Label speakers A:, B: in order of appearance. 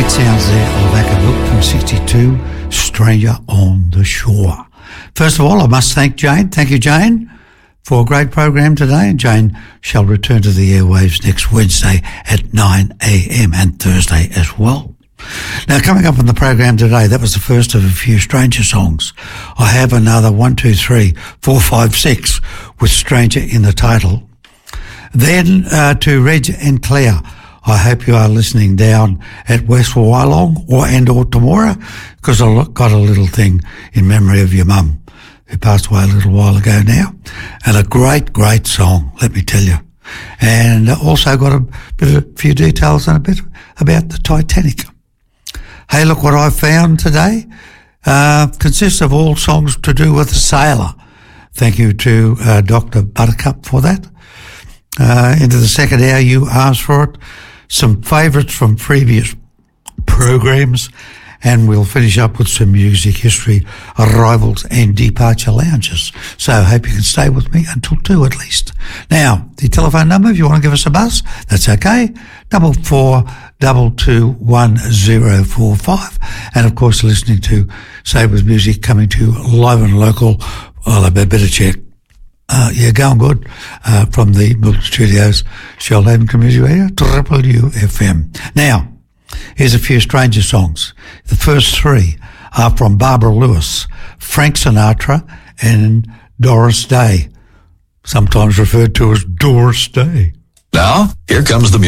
A: Great sounds there of Acapulco from 62, Stranger on the Shore. First of all, I must thank Jane. Thank you, Jane, for a great program today. And Jane shall return to the airwaves next Wednesday at 9 a.m. and Thursday as well. Now, coming up on the program today, that was the first of a few Stranger songs. I have another 1, 2, 3, 4, 5, 6 with Stranger in the title. Then to Reg and Claire, I hope you are listening down at West Wyalong or Tamora, because I got a little thing in memory of your mum who passed away a little while ago now. And a great, great song, let me tell you. And also got a few details and a bit about the Titanic. Hey, look what I found today. Consists of all songs to do with a sailor. Thank you to Dr. Buttercup for that. Into the second hour, you asked for it. Some favourites from previous programs, and we'll finish up with some music history, arrivals and departure lounges. So I hope you can stay with me until 2 at least. Now, the telephone number, if you want to give us a buzz, that's okay, 44221045. And of course, listening to Sabres music coming to live and local. Well, I better check. Going good from the Milton Studios, Shoalhaven Community Radio, Triple UFM. Now, here's a few Stranger songs. The first 3 are from Barbara Lewis, Frank Sinatra, and Doris Day, sometimes referred to as Doris Day.
B: Now, here comes the music.